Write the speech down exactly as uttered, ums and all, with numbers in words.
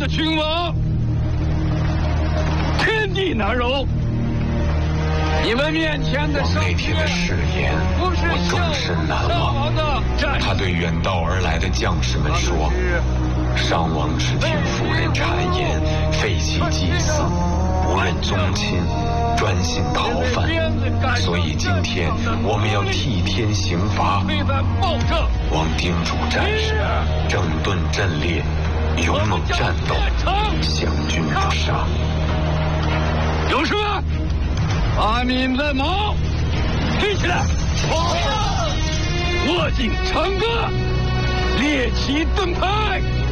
的君王，天地难容。你们面前的王那天的誓言，我终身难忘。他对远道而来的将士们说：“商王只听妇人谗言，废弃祭祀，不认宗亲，专心讨反。所以今天我们要替天行罚。王叮嘱战士整顿阵列，勇猛战斗，降军不杀。 勇士们，把你们的矛举起来，握紧长戈，列起盾牌。